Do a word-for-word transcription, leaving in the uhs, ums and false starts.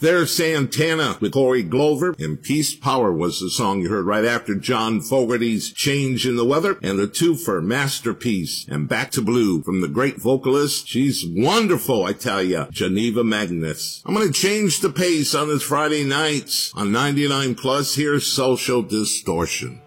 There's Santana with Corey Glover, and Peace Power was the song you heard right after John Fogerty's Change in the Weather, and the twofer Masterpiece and Back to Blue from the great vocalist. She's wonderful, I tell ya, Geneva Magnus. I'm gonna change the pace on this Friday nights. On ninety-nine plus, here's Social Distortion.